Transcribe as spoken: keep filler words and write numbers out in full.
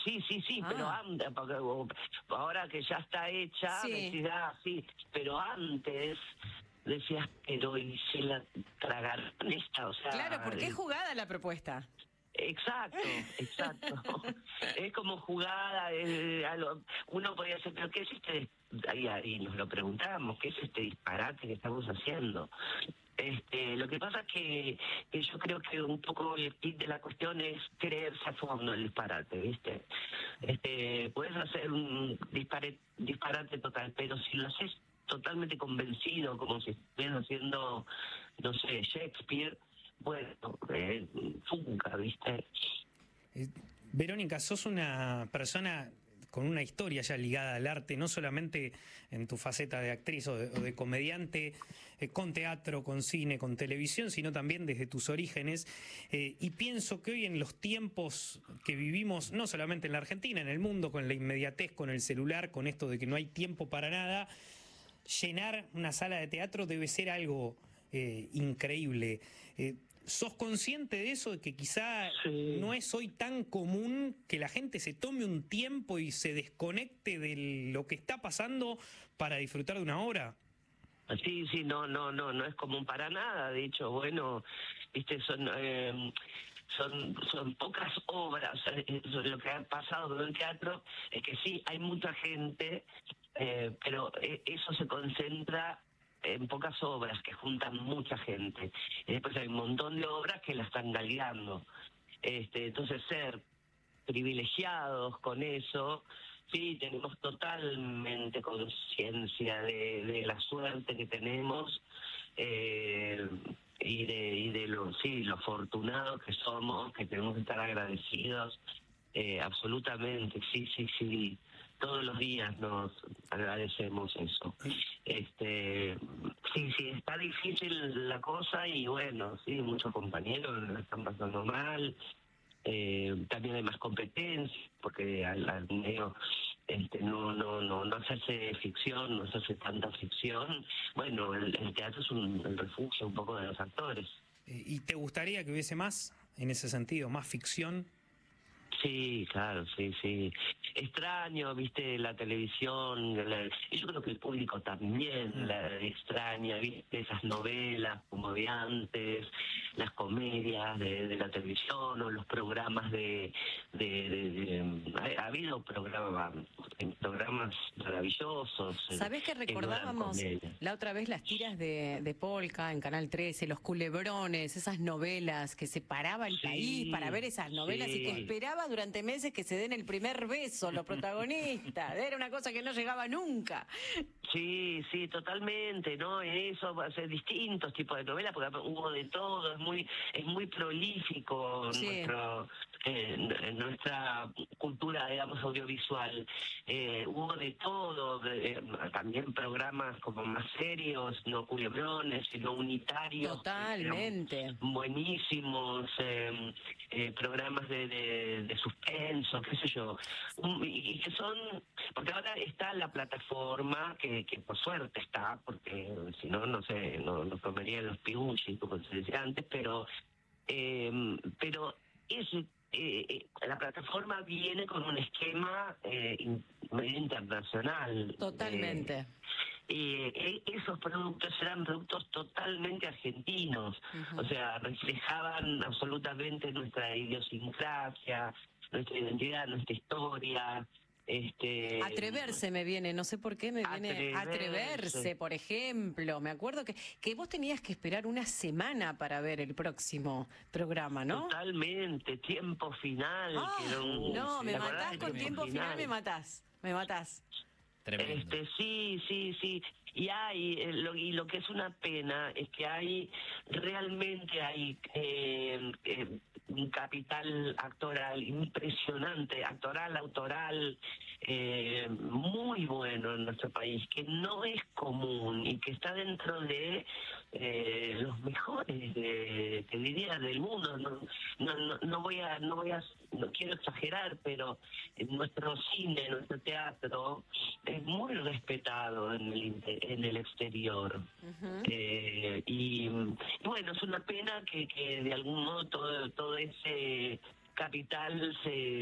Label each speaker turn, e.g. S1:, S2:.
S1: sí, sí, sí,
S2: Ah.
S1: pero antes, porque ahora que ya está hecha,
S2: Sí.
S1: decís, ah, sí, pero antes decías, pero y se la tragaron esta, o sea...
S2: Claro, porque es
S1: eh,
S2: jugada la propuesta.
S1: Exacto, exacto. Es como jugada, es, algo, uno podría decir, pero ¿qué es este? Y, y nos lo preguntábamos, ¿qué es este disparate que estamos haciendo? Este, lo que pasa es que, que yo creo que un poco el kit de la cuestión es creerse a fondo el disparate, ¿viste? Este, puedes hacer un disparate, disparate total, pero si lo haces totalmente convencido, como si estuvieras haciendo, no sé, Shakespeare, bueno, eh, funca, ¿viste?
S3: Eh, Verónica, sos una persona con una historia ya ligada al arte, no solamente en tu faceta de actriz o de, o de comediante, eh, con teatro, con cine, con televisión, sino también desde tus orígenes. Eh, y pienso que hoy en los tiempos que vivimos, no solamente en la Argentina, en el mundo, con la inmediatez, con el celular, con esto de que no hay tiempo para nada, llenar una sala de teatro debe ser algo eh, increíble. Eh, ¿Sos consciente de eso, de que quizá
S1: Sí.
S3: no es hoy tan común que la gente se tome un tiempo y se desconecte de lo que está pasando para disfrutar de una obra?
S1: Sí, sí, no, no, no, no es común para nada. De hecho, bueno, viste, son eh, son son pocas obras. Eh, Lo que ha pasado con el teatro es que sí, hay mucha gente, eh, pero eh, eso se concentra en pocas obras que juntan mucha gente. Y después hay un montón de obras que la están galgando. Este, entonces ser privilegiados con eso, sí, tenemos totalmente conciencia de, de la suerte que tenemos eh, y de y de lo sí, lo afortunados que somos, que tenemos que estar agradecidos, eh, absolutamente, sí, sí, sí, todos los días nos agradecemos eso. Este, sí, sí, está difícil la cosa y bueno, sí, muchos compañeros la están pasando mal. Eh, también hay más competencia porque al, al medio este, no no no no hacerse ficción, no hacerse tanta ficción. Bueno, el, el teatro es un el refugio un poco de los actores.
S3: Eh, ¿Y te gustaría que hubiese más en ese sentido, más ficción?
S1: Sí, claro, sí, sí. Extraño, viste, la televisión, la- y yo creo que el público también la extraña, viste, esas novelas como de antes, las comedias de, de la televisión o los programas de... de, de- de- ha, ha habido programas, programas maravillosos. eh,
S2: ¿Sabés que
S1: que no eran
S2: recordábamos
S1: comedias.
S2: la otra vez las tiras de, de Polka en Canal trece, los culebrones, esas novelas que separaba el
S1: Sí,
S2: país para ver esas novelas y que
S1: sí.
S2: esperaba durante meses que se den el primer beso los protagonistas? Era una cosa que no llegaba nunca.
S1: Sí, sí, totalmente, ¿no? Eso va a ser distintos tipos de novelas, porque hubo de todo, es muy, es muy prolífico
S2: Sí.
S1: nuestro, eh, n- nuestra cultura, digamos, audiovisual. Eh, hubo de todo, de- eh, también programas como más serios, no culebrones, sino unitarios.
S2: Totalmente.
S1: Eran buenísimos, eh, eh, programas de, de, de suspenso, qué sé yo, Un- y, y que son, porque ahora está la plataforma, que, que por suerte está, porque si no, no sé, no, no comerían los piuchi, como se decía antes, pero, eh, pero es, eh, eh, la plataforma viene con un esquema eh, in- medio internacional.
S2: Totalmente.
S1: Eh, eh, eh, esos productos eran productos totalmente argentinos,
S2: Ujú.
S1: o sea, reflejaban absolutamente nuestra idiosincrasia, nuestra identidad, nuestra historia. Este,
S2: Atreverse me viene, no sé por qué me viene
S1: Atreverse.
S2: atreverse, por ejemplo. Me acuerdo que, que vos tenías que esperar una semana para ver el próximo programa, ¿no?
S1: Totalmente, tiempo final.
S2: Ah,
S1: que era un-
S2: no,
S1: ¿te
S2: me
S1: acordás
S2: matás
S1: de
S2: con tiempo final, me matás, me matás.
S4: Tremendo.
S1: Este, sí, sí, sí. Y hay, eh, lo, y lo que es una pena es que hay, realmente hay eh, eh, un capital actoral impresionante, actoral, autoral, eh, muy bueno en nuestro país, que no es común y que está dentro de eh, los mejores, de, te diría, del mundo. No, no, no, no voy a, no voy a, no quiero exagerar, pero en nuestro cine, nuestro teatro es muy respetado en el inte- en el exterior.
S2: Ujú.
S1: Eh, y, y bueno, es una pena que, que de algún modo todo, todo ese capital se